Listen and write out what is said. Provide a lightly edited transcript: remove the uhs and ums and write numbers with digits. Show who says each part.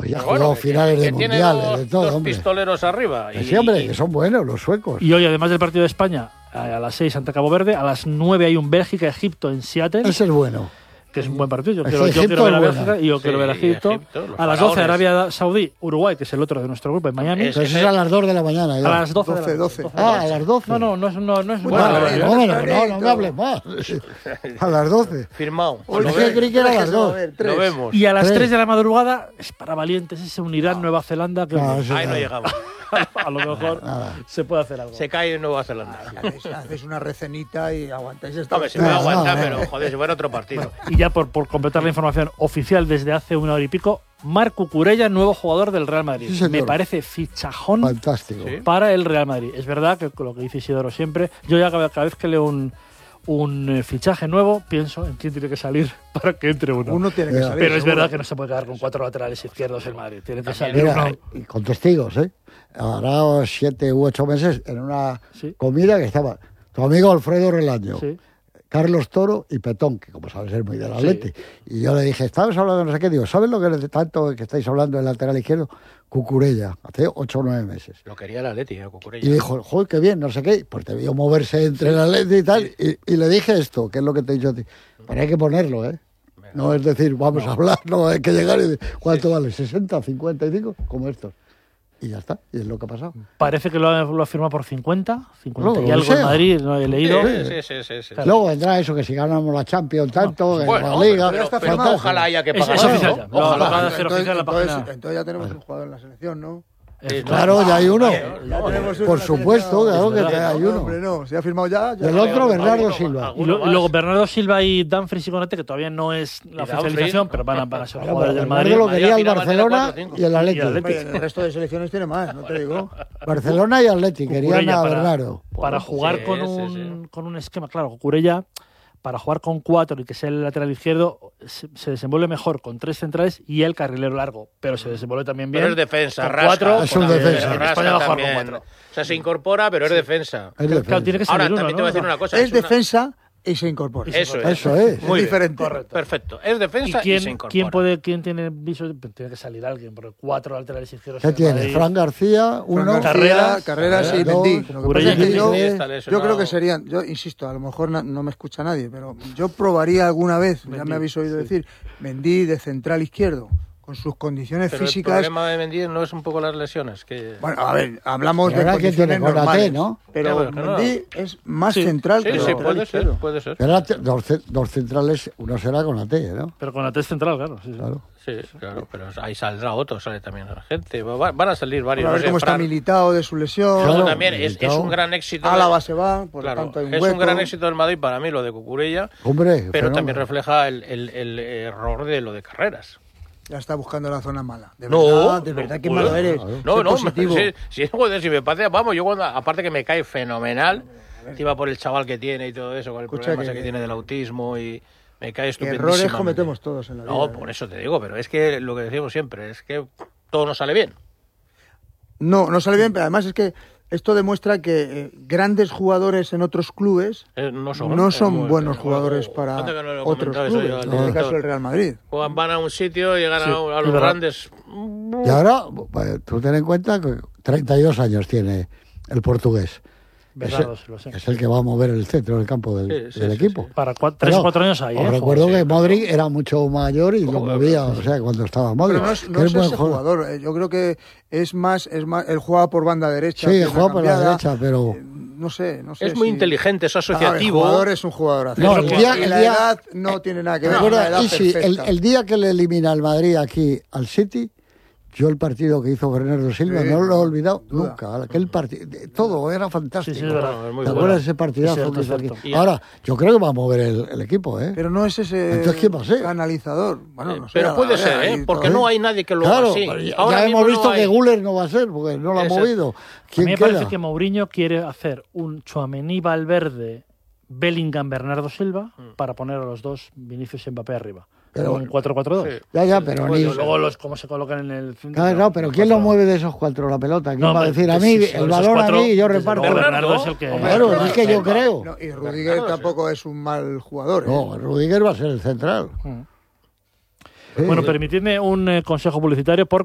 Speaker 1: Pues ya ha jugado finales de mundiales, de todo,
Speaker 2: dos
Speaker 1: hombre.
Speaker 2: pistoleros arriba.
Speaker 1: Sí, hombre, que son buenos los suecos.
Speaker 3: Y hoy, además del partido de España, a las 6 ante Cabo Verde, a las 9 hay un Bélgica-Egipto en Seattle.
Speaker 1: Ese es bueno.
Speaker 3: Que es un buen partido. Yo
Speaker 1: Egipto
Speaker 3: quiero ver a
Speaker 1: es
Speaker 3: Bélgica
Speaker 1: bueno.
Speaker 3: y yo quiero ver a Egipto. A las 12, Arabia Saudí, Uruguay, que es el otro de nuestro grupo, en Miami.
Speaker 1: Pero eso es a las 2 de la mañana. Ya.
Speaker 3: A las 12.
Speaker 4: 12.
Speaker 1: Ah, a las 12.
Speaker 3: No es
Speaker 1: Bueno,
Speaker 3: bueno.
Speaker 1: no me hables más. A las 12.
Speaker 2: Firmado.
Speaker 1: Oye, que creí que era a las 2.
Speaker 2: Lo vemos.
Speaker 3: Y a las
Speaker 1: 3
Speaker 3: 3 de la madrugada es para valientes, es unirán Nueva Zelanda. Que
Speaker 2: Ahí no llegamos.
Speaker 3: a lo mejor se puede hacer algo.
Speaker 2: Se cae en Nueva Zelanda.
Speaker 4: Haces una recenita y aguantáis esta.
Speaker 2: Hombre, se puede aguantar, pero joder, si fuera otro partido.
Speaker 3: Y ya por completar la información oficial desde hace una hora y pico, Marc Cucurella, nuevo jugador del Real Madrid.
Speaker 1: Sí,
Speaker 3: Me parece fichajón
Speaker 1: fantástico
Speaker 3: para el Real Madrid. Es verdad que lo que dice Isidoro siempre, yo ya cada vez que leo un fichaje nuevo, pienso en quién tiene que salir para que entre uno.
Speaker 4: Uno tiene que salir.
Speaker 3: Pero es verdad que no se puede quedar con 4 laterales izquierdos el Madrid. Tiene que salir
Speaker 1: Mira,
Speaker 3: uno.
Speaker 1: y con testigos, ¿eh? Hará 7 u 8 meses en una comida que estaba tu amigo Alfredo Relaño, Carlos Toro y Petón, que como sabes es muy del Atleti. Y yo le dije, estabas hablando de no sé qué, digo, ¿sabes lo que es tanto que estáis hablando del lateral izquierdo? Cucurella, hace 8 o 9 meses.
Speaker 2: Lo quería el Atleti, Cucurella.
Speaker 1: Y dijo, joder, qué bien, no sé qué, pues te vio moverse entre el Atleti y tal, y le dije esto, que es lo que te he dicho a ti, pero hay que ponerlo, ¿eh? No es decir, vamos a hablar, no, hay que llegar y decir, ¿cuánto vale? ¿60, 55? Como estos. Y ya está, y es lo que ha pasado.
Speaker 3: Parece que lo ha firmado por 50
Speaker 1: No,
Speaker 3: y algo en Madrid, no he leído.
Speaker 2: Sí.
Speaker 1: Luego vendrá eso, que si ganamos la Champions tanto,
Speaker 2: Bueno,
Speaker 1: la Liga...
Speaker 2: pero ojalá haya que pagar.
Speaker 3: Es oficial ya.
Speaker 2: Ojalá.
Speaker 3: Lo acaba de hacer oficial la página.
Speaker 4: Entonces ya tenemos un jugador en la selección, ¿no?
Speaker 1: Claro, ya hay uno.
Speaker 4: Ya tenemos uno
Speaker 1: Por
Speaker 4: en la
Speaker 1: supuesto,
Speaker 4: selección.
Speaker 1: claro que hay uno.
Speaker 4: Hombre, no, se ha firmado ya.
Speaker 1: El otro, Bernardo Silva.
Speaker 3: Y luego Bernardo Silva y Dumfries y Konate, que todavía no es la oficialización, pero van a ser jugadores del Madrid.
Speaker 1: Bernardo lo quería el Barcelona y el Atleti.
Speaker 4: Oye, el resto de selecciones tiene más, no te digo.
Speaker 1: Barcelona y Atleti querían a Bernardo.
Speaker 3: Para jugar con un esquema, claro, Cucurella, para jugar con 4 y que sea el lateral izquierdo, se desenvuelve mejor con 3 centrales y el carrilero largo, pero se desenvuelve también bien.
Speaker 2: Pero es defensa,
Speaker 3: con
Speaker 2: rasca.
Speaker 3: 4,
Speaker 1: es un defensa.
Speaker 2: Rasca
Speaker 3: España va a jugar con
Speaker 2: también.
Speaker 3: 4.
Speaker 2: O sea, se incorpora, pero es defensa.
Speaker 3: Claro, tiene que salir
Speaker 2: Ahora,
Speaker 3: uno,
Speaker 2: también te voy a decir una cosa.
Speaker 4: Es defensa y se incorpora.
Speaker 2: Eso
Speaker 1: es.
Speaker 2: Muy
Speaker 4: diferente.
Speaker 2: Correcto. Perfecto. Es defensa y se incorpora.
Speaker 3: ¿Quién tiene viso? Tiene que salir alguien, porque 4 laterales izquierdos.
Speaker 1: ¿Qué tiene? Fran García, uno.
Speaker 4: Carreras y
Speaker 1: dos,
Speaker 4: Mendy. Lo que pasa es que yo creo que
Speaker 2: no.
Speaker 4: serían, yo insisto, a lo mejor no me escucha nadie, pero yo probaría alguna vez, ya me habéis oído decir, Mendy de central izquierdo, con sus condiciones
Speaker 2: Pero
Speaker 4: físicas.
Speaker 2: El problema de Mendy no es un poco las lesiones.
Speaker 4: Bueno, a ver, hablamos de
Speaker 1: ahora que
Speaker 4: condiciones
Speaker 1: tiene Konate,
Speaker 4: normales,
Speaker 1: ¿no?
Speaker 4: Pero Mendy es más central que
Speaker 2: Sí,
Speaker 4: lateral
Speaker 2: puede
Speaker 4: izquierdo.
Speaker 2: ser, puede ser.
Speaker 1: Pero dos centrales, uno será Konate, ¿no?
Speaker 3: Pero con la T central, claro.
Speaker 1: Claro.
Speaker 2: Sí, claro, pero ahí saldrá otro, sale también la gente. Van a salir varios.
Speaker 4: A ver
Speaker 2: no sé,
Speaker 4: cómo está
Speaker 2: Fran.
Speaker 4: militado de su lesión.
Speaker 1: Claro.
Speaker 2: También es un gran éxito.
Speaker 4: Álava se va, por lo
Speaker 2: Claro,
Speaker 4: tanto hay un
Speaker 2: es
Speaker 4: hueco.
Speaker 2: un gran éxito del Madrid para mí lo de Cucurella,
Speaker 1: Hombre,
Speaker 2: pero
Speaker 1: fenómeno.
Speaker 2: también refleja el error de lo de Carreras.
Speaker 4: Ya está buscando la zona mala. De
Speaker 2: No,
Speaker 4: verdad, qué
Speaker 2: no,
Speaker 4: malo eres.
Speaker 2: No,
Speaker 4: Sé
Speaker 2: no,
Speaker 4: positivo.
Speaker 2: si me parece, vamos, yo cuando, aparte que me cae fenomenal, encima por el chaval que tiene y todo eso, con el problema ese que tiene del autismo y me cae estupendísimo.
Speaker 4: Errores cometemos todos en la vida.
Speaker 2: No, por eso te digo, pero es que lo que decimos siempre, es que todo no sale bien.
Speaker 4: No sale bien, pero además es que esto demuestra que grandes jugadores en otros clubes
Speaker 2: No
Speaker 4: son buenos jugadores para
Speaker 2: Fíjate que no lo he
Speaker 4: otros
Speaker 2: comentado eso
Speaker 4: clubes,
Speaker 2: yo al
Speaker 4: en este
Speaker 2: director.
Speaker 4: caso el Real Madrid.
Speaker 2: Van a un sitio y llegan a los
Speaker 3: verdad.
Speaker 2: grandes.
Speaker 1: Y ahora, tú ten en cuenta que 32 años tiene el portugués.
Speaker 3: Bernardo Silva, sí.
Speaker 1: Es el que va a mover el centro del campo del equipo.
Speaker 3: Para 3 o 4 años ahí.
Speaker 1: Os recuerdo que Modric era mucho mayor y lo movía, o sea, cuando estaba Modric.
Speaker 4: Pero no es
Speaker 1: buen
Speaker 4: ese jugador. Yo creo que es más él juega por banda derecha.
Speaker 1: Sí,
Speaker 4: pierna
Speaker 1: juega por la
Speaker 4: cambiada.
Speaker 1: derecha, pero...
Speaker 4: No sé.
Speaker 2: Es muy inteligente, es asociativo.
Speaker 4: El jugador es un jugador.
Speaker 1: No,
Speaker 4: y la edad no tiene nada que ver.
Speaker 1: Recuerda,
Speaker 4: la edad
Speaker 1: Isi,
Speaker 4: perfecta.
Speaker 1: el día que le elimina el Madrid aquí al City, yo el partido que hizo Bernardo Silva no lo he olvidado nunca. Aquel partido, todo era fantástico.
Speaker 3: Sí, es verdad.
Speaker 2: muy
Speaker 1: ¿Te
Speaker 2: bueno.
Speaker 1: acuerdas de ese partidazo que hizo aquí? Ahora, yo creo que va a mover el equipo, ¿eh?
Speaker 4: Pero no es ese
Speaker 1: Entonces, ¿quién va a ser?
Speaker 4: canalizador. Bueno, no sé,
Speaker 2: Pero puede
Speaker 4: a ver,
Speaker 2: ser,
Speaker 4: ahí
Speaker 2: porque
Speaker 4: todo,
Speaker 2: no hay nadie que lo haga
Speaker 1: Claro,
Speaker 2: así.
Speaker 1: ya hemos visto que Guller no va a ser, porque no lo ha
Speaker 2: Exacto.
Speaker 1: movido.
Speaker 3: A
Speaker 1: ¿Quién
Speaker 3: mí me
Speaker 1: queda?
Speaker 3: parece que Mourinho quiere hacer un Tchouaméni Valverde, Bellingham, Bernardo Silva, para poner a los dos Vinicius y Mbappé arriba.
Speaker 1: Pero
Speaker 3: un 4-4-2.
Speaker 2: Sí.
Speaker 1: Ya, pero ni...
Speaker 3: Luego cómo se colocan en el centro.
Speaker 1: Claro, no, pero ¿quién lo mueve de esos cuatro la pelota? ¿Quién va a decir a mí, el balón a mí y yo reparto?
Speaker 3: Bernardo es el que...
Speaker 1: Claro, es que yo creo.
Speaker 4: No, y Rudiger tampoco es un mal jugador.
Speaker 1: No, Rudiger va a ser el central.
Speaker 3: Bueno, permitidme un consejo publicitario.